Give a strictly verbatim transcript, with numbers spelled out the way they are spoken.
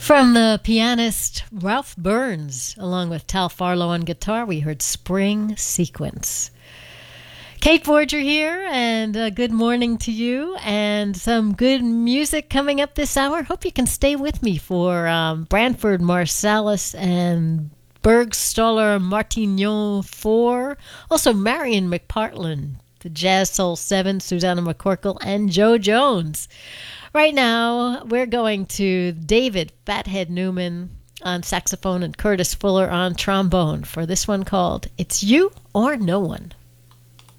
From the pianist Ralph Burns, along with Tal Farlow on guitar, we heard Spring Sequence. Kate Forger here, and uh, good morning to you, and some good music coming up this hour. Hope you can stay with me for um, Branford Marsalis and Bergstaller Martignon four. Also, Marion McPartland, the Jazz Soul seven, Susanna McCorkle, and Joe Jones. Right now, we're going to David Fathead Newman on saxophone and Curtis Fuller on trombone for this one called It's You or No One.